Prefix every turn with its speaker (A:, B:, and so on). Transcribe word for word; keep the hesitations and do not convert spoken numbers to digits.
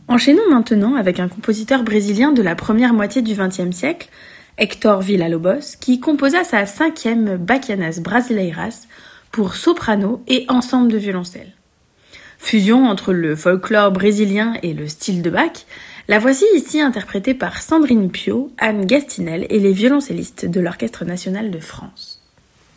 A: Enchaînons maintenant avec un compositeur brésilien de la première moitié du vingtième siècle, Hector Villa-Lobos, qui composa sa cinquième Bachianas Brasileiras pour soprano et ensemble de violoncelle. Fusion entre le folklore brésilien et le style de Bach, la voici ici interprétée par Sandrine Piau, Anne Gastinel et les violoncellistes de l'Orchestre national de France.